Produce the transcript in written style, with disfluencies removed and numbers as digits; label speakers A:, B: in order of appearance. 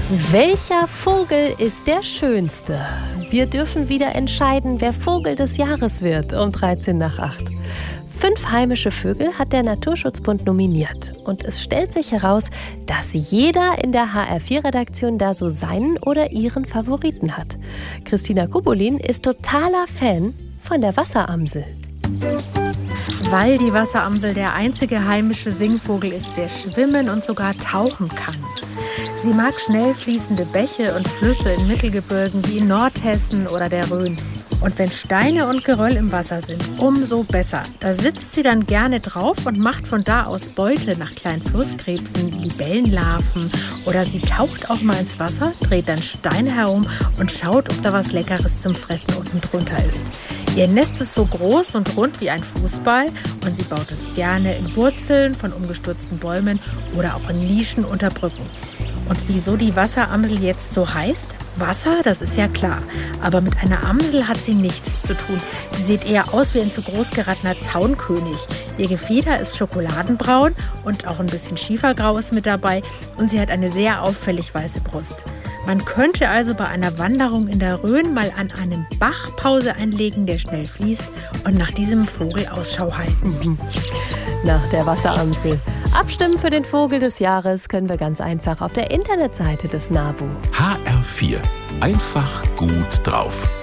A: Welcher Vogel ist der schönste? Wir dürfen wieder entscheiden, wer Vogel des Jahres wird, um 13 nach 8. 5 heimische Vögel hat der Naturschutzbund nominiert. Und es stellt sich heraus, dass jeder in der HR4-Redaktion da so seinen oder ihren Favoriten hat. Christina Kubolin ist totaler Fan von der Wasseramsel.
B: Weil die Wasseramsel der einzige heimische Singvogel ist, der schwimmen und sogar tauchen kann. Sie mag schnell fließende Bäche und Flüsse in Mittelgebirgen wie in Nordhessen oder der Rhön. Und wenn Steine und Geröll im Wasser sind, umso besser. Da sitzt sie dann gerne drauf und macht von da aus Beute nach kleinen Flusskrebsen, Libellenlarven. Oder sie taucht auch mal ins Wasser, dreht dann Steine herum und schaut, ob da was Leckeres zum Fressen unten drunter ist. Ihr Nest ist so groß und rund wie ein Fußball und sie baut es gerne in Wurzeln von umgestürzten Bäumen oder auch in Nischen unter Brücken. Und wieso die Wasseramsel jetzt so heißt? Wasser, das ist ja klar. Aber mit einer Amsel hat sie nichts zu tun. Sie sieht eher aus wie ein zu groß geratener Zaunkönig. Ihr Gefieder ist schokoladenbraun und auch ein bisschen Schiefergrau ist mit dabei. Und sie hat eine sehr auffällig weiße Brust. Man könnte also bei einer Wanderung in der Rhön mal an einem Bach Pause einlegen, der schnell fließt, und nach diesem Vogel Ausschau halten.
A: Nach der Wasseramsel. Abstimmen für den Vogel des Jahres können wir ganz einfach auf der Internetseite des NABU.
C: HR4. Einfach gut drauf.